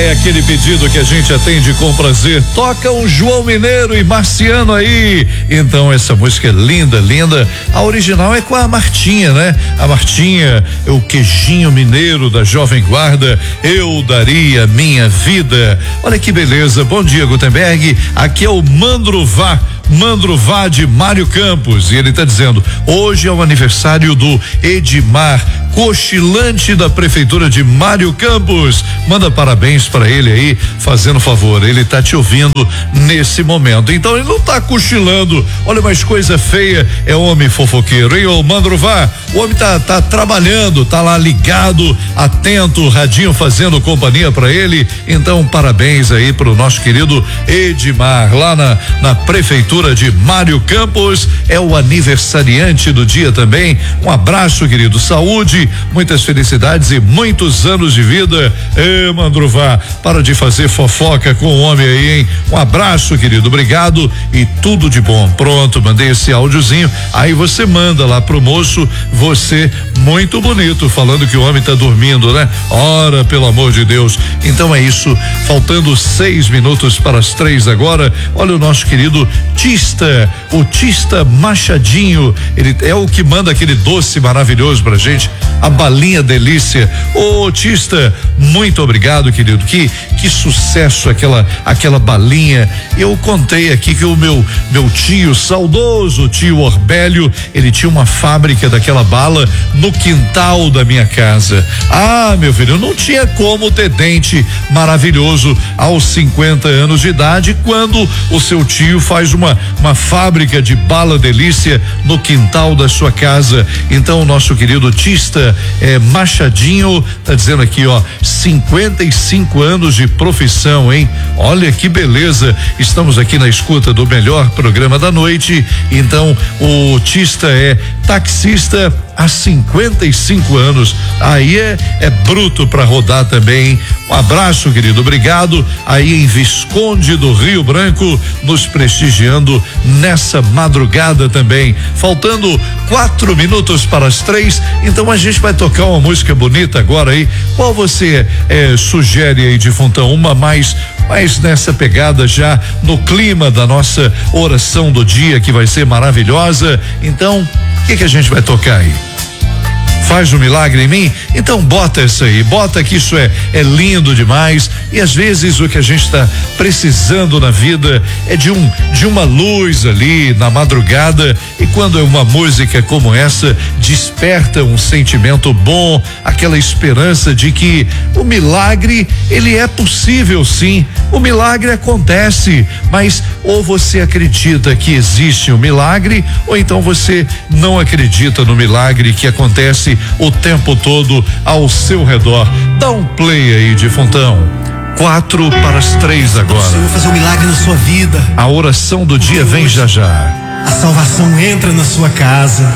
É aquele pedido que a gente atende com prazer. Toca um João Mineiro e Marciano aí. Então essa música é linda, linda. A original é com a Martinha, né? A Martinha é o queijinho mineiro da Jovem Guarda. Eu daria minha vida. Olha que beleza. Bom dia, Gutenberg. Aqui é o Mandruvá de Mário Campos, e ele está dizendo: hoje é o aniversário do Edmar, cochilante da prefeitura de Mário Campos. Manda parabéns para ele aí, fazendo favor, ele tá te ouvindo nesse momento. Então ele não tá cochilando. Olha, mais coisa feia, é homem fofoqueiro, hein, ô Mandruvá? O homem tá trabalhando, tá lá ligado, atento, radinho fazendo companhia para ele. Então parabéns aí pro nosso querido Edmar, lá na prefeitura de Mário Campos. É o aniversariante do dia também. Um abraço, querido, saúde, muitas felicidades e muitos anos de vida. Mandruvá, para de fazer fofoca com o homem aí, hein? Um abraço, querido, obrigado e tudo de bom. Pronto, mandei esse áudiozinho, aí você manda lá pro moço, você muito bonito, falando que o homem tá dormindo, né? Ora, pelo amor de Deus. Então é isso, faltando 6 minutos para as 3 agora. Olha o nosso querido Tista, o Tista Machadinho, ele é o que manda aquele doce maravilhoso pra gente, a balinha delícia. Ô Tista, muito obrigado, querido, que sucesso aquela balinha. Eu contei aqui que o meu tio, saudoso tio Orbélio, ele tinha uma fábrica daquela bala no quintal da minha casa. Ah, meu filho, não tinha como ter dente maravilhoso aos 50 anos de idade quando o seu tio faz uma fábrica de bala delícia no quintal da sua casa. Então o nosso querido Tista Machadinho tá dizendo aqui, ó, 55 anos de profissão, hein? Olha que beleza. Estamos aqui na escuta do melhor programa da noite. Então o Tista é taxista há 55 anos. Aí é bruto para rodar também, hein? Um abraço, querido, obrigado. Aí em Visconde do Rio Branco, nos prestigiando nessa madrugada também. Faltando 4 minutos para as 3, então a gente vai tocar uma música bonita agora aí. Qual você sugere aí, defuntão? Uma mais nessa pegada, já no clima da nossa oração do dia, que vai ser maravilhosa. Então, o que a gente vai tocar aí? Faz um milagre em mim? Então bota isso aí, bota que isso é lindo demais. E às vezes o que a gente está precisando na vida é de uma luz ali na madrugada, e quando é uma música como essa, desperta um sentimento bom, aquela esperança de que o milagre, ele é possível sim, o milagre acontece, mas ou você acredita que existe um milagre, ou então você não acredita no milagre que acontece o tempo todo ao seu redor. Dá um play aí, defuntão. 4 para as 3 agora. O Senhor fazer um milagre na sua vida. A oração do dia vem já já. A salvação entra na sua casa.